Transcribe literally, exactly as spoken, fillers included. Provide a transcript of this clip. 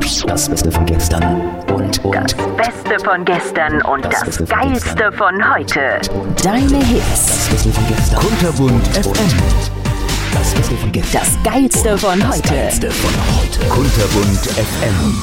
Das Beste von gestern und, und Das Beste von gestern und Das das, Beste von Geilste gestern. von heute. deine Hits. Das Beste von gestern. Kunterbunt F M. Das Beste von gestern. Das Geilste von Das heute. Geilste von heute. Kunterbunt F M.